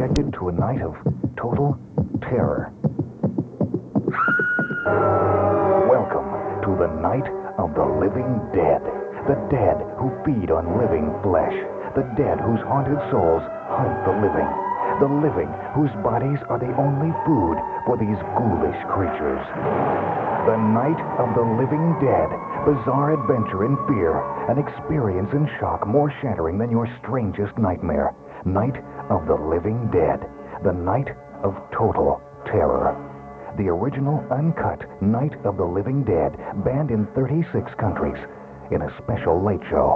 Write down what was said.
subjected to a night of total terror. Welcome to the night of the living dead. The dead who feed on living flesh. The dead whose haunted souls hunt the living. The living whose bodies are the only food for these ghoulish creatures. The night of the living dead. Bizarre adventure in fear. An experience in shock more shattering than your strangest nightmare. Night of the living dead. The night of total terror. The original uncut Night of the Living Dead, banned in 36 countries, in a special late show.